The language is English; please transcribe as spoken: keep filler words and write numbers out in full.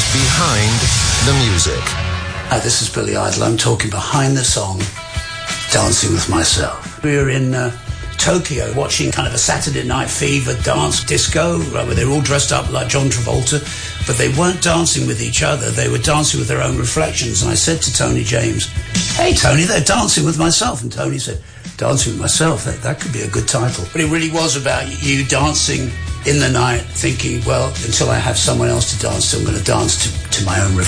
Behind the Music. Hi, this is Billy Idol. I'm talking behind the song Dancing with Myself. We were in uh, Tokyo watching kind of a Saturday Night Fever dance disco, right, where they were all dressed up like John Travolta, but they weren't dancing with each other. They were dancing with their own reflections. And I said to Tony James, "Hey, Tony, they're dancing with myself." And Tony said, "Dancing with Myself, that, that could be a good title." But it really was about you dancing in the night, thinking, well, until I have someone else to dance to, I'm going to dance to, to my own reflection.